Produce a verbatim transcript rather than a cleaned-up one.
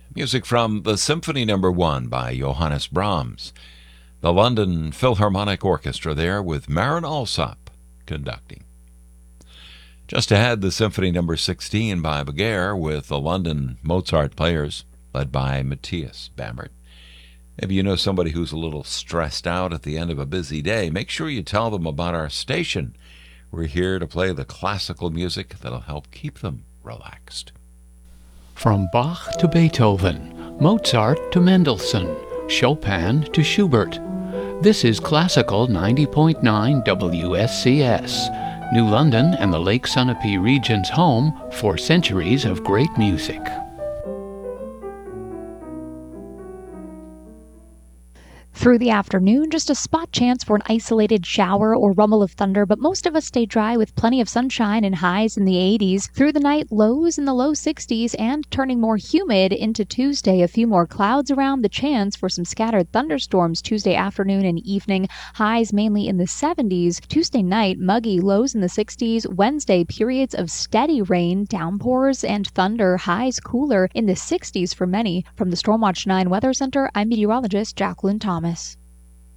Music from the Symphony Number One by Johannes Brahms. The London Philharmonic Orchestra there with Marin Alsop conducting. Just ahead, the Symphony Number sixteen by Berger with the London Mozart Players, led by Matthias Bamert. Maybe you know somebody who's a little stressed out at the end of a busy day. Make sure you tell them about our station. We're here to play the classical music that'll help keep them relaxed. From Bach to Beethoven, Mozart to Mendelssohn, Chopin to Schubert. This is Classical ninety point nine W S C S, New London and the Lake Sunapee region's home for centuries of great music. Through the afternoon, just a spot chance for an isolated shower or rumble of thunder, but most of us stay dry with plenty of sunshine and highs in the eighties. Through the night, lows in the low sixties and turning more humid into Tuesday. A few more clouds around, the chance for some scattered thunderstorms Tuesday afternoon and evening. Highs mainly in the seventies. Tuesday night, muggy, lows in the sixties. Wednesday, periods of steady rain, downpours, and thunder. Highs cooler in the sixties for many. From the Stormwatch nine Weather Center, I'm meteorologist Jacqueline Thomas.